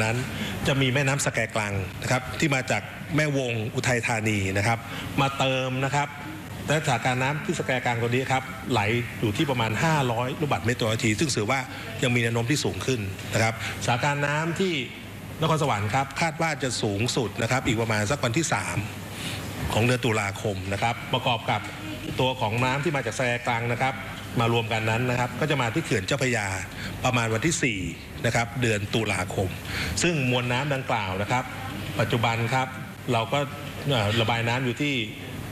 นั้นจะมีแม่น้ำสแกกลังนะครับที่มาจากแม่วงอุทัยธานีนะครับมาเติมนะครับและสถานการณ์น้ำที่สแกกลังตัวนี้ครับไหลอยู่ที่ประมาณ500ลูกบาศก์เมตรต่อนาทีซึ่งถือว่ายังมีแนวโน้มที่สูงขึ้นนะครับสถานการณ์น้ำที่นครสวรรค์ครับคาดว่าจะสูงสุดนะครับอีกประมาณสักวันที่3ของเดือนตุลาคมนะครับประกอบกับตัวของน้ำที่มาจากแสแกกลังนะครับมารวมกันนั้นนะครับก็จะมาที่เขื่อนเจ้าพระยาประมาณวันที่4นะครับเดือนตุลาคมซึ่งมวลน้ำดังกล่าวนะครับปัจจุบันครับเราก็ระบายน้ำอยู่ที่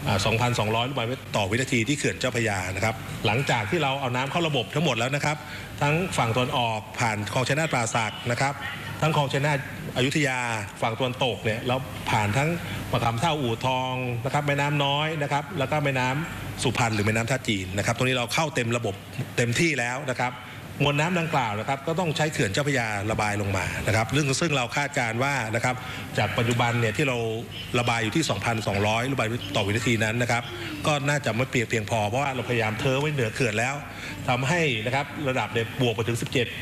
2,200 ลูกบาศก์เมตรต่อวินาทีที่เขื่อนเจ้าพระยานะครับหลังจากที่เราเอาน้ำเข้าระบบทั้งหมดแล้วนะครับทั้งฝั่งตะวันออกผ่านคลองชัยนาทป่าสักนะครับทั้งคลองชัยนาทอยุธยาฝั่งตะวันตกเนี่ยเราผ่านทั้งมะขามเท่าอู่ทองนะครับแม่น้ำน้อยนะครับแล้วก็แม่น้ำสุพรรณหรือแม่น้ำท่าจีนนะครับตรงนี้เราเข้าเต็มระบบเต็มที่แล้วนะครับมวลน้ำดังกล่าวนะครับก็ต้องใช้เขื่อนเจ้าพระยาระบายลงมานะครับซึ่งเราคาดการณ์ว่านะครับจากปัจจุบันเนี่ยที่เราระบายอยู่ที่ 2,200 ลูกบาศก์ต่อวินาทีนั้นนะครับก็น่าจะไม่เพียงพอเพราะว่าเราพยายามเทไว้เหนือเขื่อนแล้วทำให้นะครับระดับเนี่ยบวกไปถึง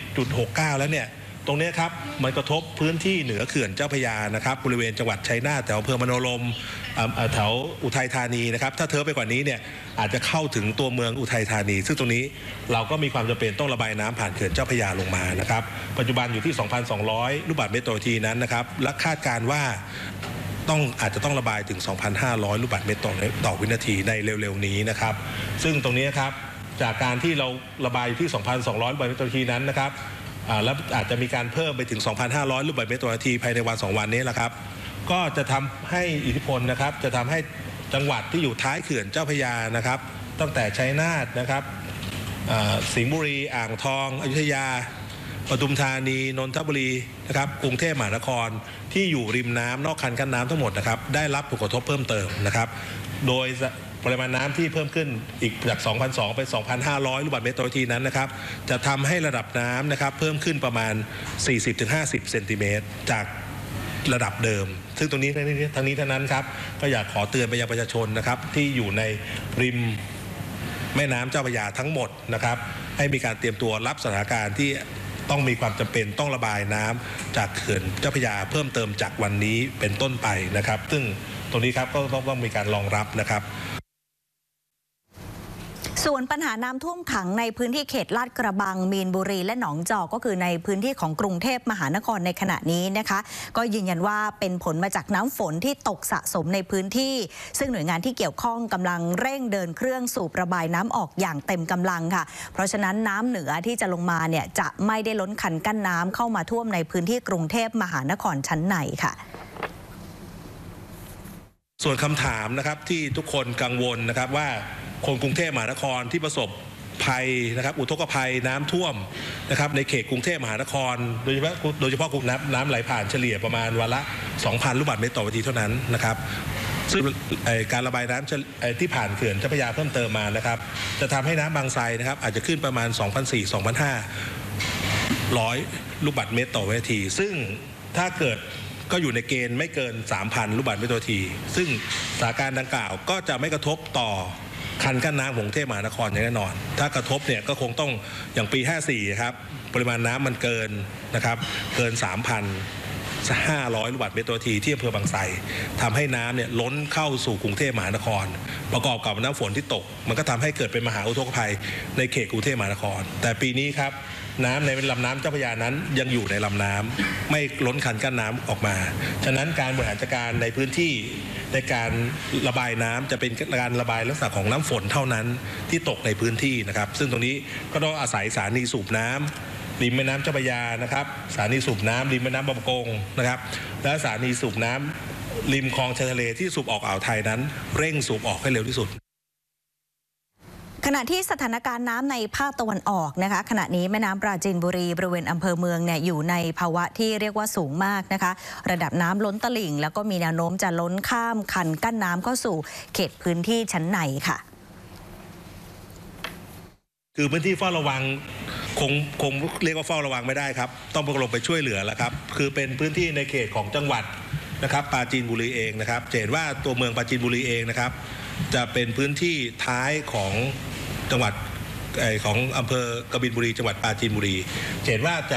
17.69 แล้วเนี่ยตรงนี้ครับมันกระทบพื้นที่เหนือเขื่อนเจ้าพระยานะครับบริเวณจังหวัดชัยนาทแถวอำเภอมโนรมแถวอุทัยธานีนะครับถ้าเทไปกว่านี้เนี่ยอาจจะเข้าถึงตัวเมืองอุทัยธานีซึ่งตรงนี้เราก็มีความจำเป็นต้องระบายน้ำผ่านเขื่อนเจ้าพระยาลงมานะครับปัจจุบันอยู่ที่ 2,200 ลูกบาศก์เมตรต่อนาทีนั้นนะครับและคาดการณ์ว่าอาจจะต้องระบายถึง 2,500 ลูกบาศก์เมตรต่อวินาทีในเร็วๆนี้นะครับซึ่งตรงนี้ครับจากการที่เราระบายอยู่ที่ 2,200 ลูกบาศก์เมตรต่อนาทีนั้นนะครับแล้วอาจจะมีการเพิ่มไปถึง 2,500 ลูกบาศก์เมตรต่อนาทีภายในวัน2วันนี้แหละครับก็จะทำให้อิทธิพลนะครับจะทำให้จังหวัดที่อยู่ท้ายเขื่อนเจ้าพระยานะครับตั้งแต่ชัยนาทนะครับสิงห์บุรีอ่างทองอยุธยาปทุมธานีนนทบุรีนะครับกรุงเทพมหานครที่อยู่ริมน้ำนอกคันกั้นน้ำทั้งหมดนะครับได้รับผลกระทบเพิ่มเติมนะครับโดยปริมาณน้ำที่เพิ่มขึ้นอีกจาก 2,200 เป็น 2,500 ลูกบาศก์เมตรต่อนาทีนั้นนะครับจะทำให้ระดับน้ำนะครับเพิ่มขึ้นประมาณ 40-50 เซนติเมตรจากระดับเดิมซึ่งตรงนี้ทั้งนี้ทั้งนั้นครับก็อยากขอเตือนไปยังประชาชนนะครับที่อยู่ในริมแม่น้ำเจ้าพระยาทั้งหมดนะครับให้มีการเตรียมตัวรับสถานการณ์ที่ต้องมีความจำเป็นต้องระบายน้ำจากเขื่อนเจ้าพระยาเพิ่มเติมจากวันนี้เป็นต้นไปนะครับซึ่งตรงนี้ครับก็ต้องมีการรองรับนะครับส่วนปัญหาน้ำท่วมขังในพื้นที่เขตลาดกระบังมีนบุรีและหนองจอกก็คือในพื้นที่ของกรุงเทพมหานครในขณะนี้นะคะก็ยืนยันว่าเป็นผลมาจากน้ำฝนที่ตกสะสมในพื้นที่ซึ่งหน่วยงานที่เกี่ยวข้องกำลังเร่งเดินเครื่องสูบระบายน้ำออกอย่างเต็มกำลังค่ะเพราะฉะนั้นน้ำเหนือที่จะลงมาเนี่ยจะไม่ได้ล้นคันกั้นน้ำเข้ามาท่วมในพื้นที่กรุงเทพมหานครชั้นในค่ะส่วนคำถามนะครับที่ทุกคนกังวลนะครับว่าคนกรุงเทพมหานครที่ประสบภัยนะครับอุทกภัยน้ำท่วมนะครับในเขตกรุงเทพมหานครโดยเฉพาะน้ำไหลผ่านเฉลี่ยประมาณวันละ 2,000 ลูกบาศก์เมตรต่อนาทีเท่านั้นนะครับซึ่งการระบายน้ำที่ผ่านเขื่อนเจ้าพระยาเพิ่มเติมมานะครับจะทำให้น้ำบางไทรนะครับอาจจะขึ้นประมาณ 2,400-2,500 ลูกบาศก์เมตรต่อวินาทีซึ่งถ้าเกิดก็อยู่ในเกณฑ์ไม่เกิน 3,000 ลูกบาศก์เมตรต่อนาทีซึ่งสถานการณ์ดังกล่าวก็จะไม่กระทบต่อคันกั้นน้ำของกรุงเทพมหานครอย่างแน่นอนถ้ากระทบเนี่ยก็คงต้องอย่างปี 54 ครับปริมาณน้ำมันเกินนะครับเกิน 3,500 ลูกบาศก์เมตรต่อนาทีที่อำเภอบางไทรทำให้น้ำเนี่ยล้นเข้าสู่กรุงเทพมหานครประกอบกับน้ำฝนที่ตกมันก็ทำให้เกิดเป็นมหาอุทกภัยในเขตกรุงเทพมหานครแต่ปีนี้ครับน้ำในลำน้ำเจ้าพระยานั้นยังอยู่ในลำน้ำไม่ล้นคันกั้นน้ำออกมาฉะนั้นการบริหารจัดการในพื้นที่ในการระบายน้ำจะเป็นการระบายลักษณะของน้ำฝนเท่านั้นที่ตกในพื้นที่นะครับซึ่งตรงนี้ก็ต้องอาศัยสถานีสูบน้ำริมแม่น้ำเจ้าพระยานะครับสถานีสูบน้ำริมแม่น้ำบางประกงนะครับและสถานีสูบน้ำริมคลองชายทะเลที่สูบออกอ่าวไทยนั้นเร่งสูบออกให้เร็วที่สุดขณะที่สถานการณ์น้ำในภาคตะวันออกนะคะขณะนี้แม่น้ำปราจีนบุรีบริเวณอำเภอเมืองเนี่ยอยู่ในภาวะที่เรียกว่าสูงมากนะคะระดับน้ำล้นตลิ่งแล้วก็มีแนวโน้มจะล้นข้ามคันกั้นน้ำเข้าสู่เขตพื้นที่ชั้นในค่ะคือพื้นที่เฝ้าระวังคงเรียกว่าเฝ้าระวังไม่ได้ครับต้องลงไปช่วยเหลือแล้วครับคือเป็นพื้นที่ในเขตของจังหวัดนะครับปราจีนบุรีเองนะครับเห็นว่าตัวเมืองปราจีนบุรีเองนะครับจะเป็นพื้นที่ท้ายของจังหวัดของอำเภอกบินบุรีจังหวัดปราจีนบุรีเห็นว่าจะ